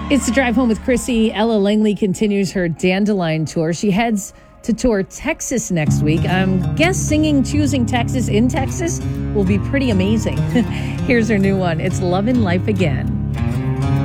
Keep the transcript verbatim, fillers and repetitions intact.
It's the Drive Home with Chrissy. Ella Langley continues her Dandelion tour. She heads to tour Texas next week. I guess singing Choosing Texas in Texas will be pretty amazing. Here's her new one. It's Lovin' Life Again.